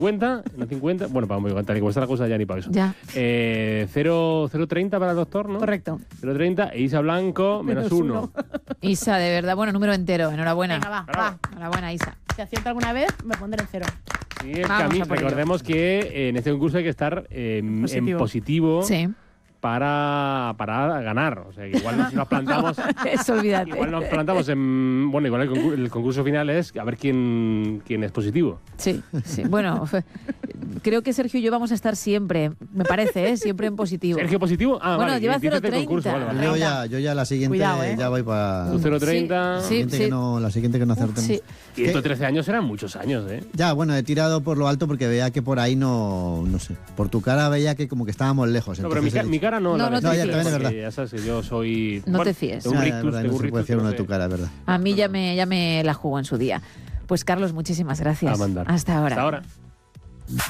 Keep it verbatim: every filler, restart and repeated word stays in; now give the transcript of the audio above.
cincuenta, en la cincuenta, bueno, para tal y como está la cosa ya ni para eso. Ya. Eh, cero treinta para el doctor, ¿no? Correcto. cero treinta e Isa Blanco, menos, Menos uno. uno. Isa, de verdad, bueno, número entero. Enhorabuena. Venga, va, Bravo. va. Enhorabuena, Isa. Si acierto alguna vez, me pondré en cero. Sí, el Vamos Cami, a por ello. recordemos que eh, en este concurso hay que estar eh, en Positivo. positivo Sí. para, para ganar. O sea, que igual nos, nos plantamos... Eso, olvídate. Igual nos plantamos en... Bueno, igual el concurso, el concurso final es a ver quién, quién es positivo. Sí, sí. Bueno, creo que Sergio y yo vamos a estar siempre, me parece, ¿eh? Siempre en positivo. ¿Sergio positivo? Ah, Bueno, vale. lleva dices del cero concurso, vale, vale. Yo ya, yo ya la siguiente Cuidado, ¿eh? ya voy para... Tú cero treinta. Sí, La siguiente sí. que no, la siguiente que no acertemos. Sí. Y estos trece años eran muchos años, ¿eh? Ya, bueno, he tirado por lo alto porque veía que por ahí no, no sé, por tu cara veía que como que estábamos lejos. No, pero mi, entonces ca- he mi dicho- cara no, No, la no de te No, ya fíes. también es porque verdad. Ya sabes que yo soy... No te fíes. Tengo un Ya, ya, rictus, verdad, tengo no un se puede rictus fiar que uno no de tu sé. cara, es verdad. A mí ya me, ya me la jugó en su día. Pues Carlos, muchísimas gracias. A mandar. Hasta ahora. Hasta ahora.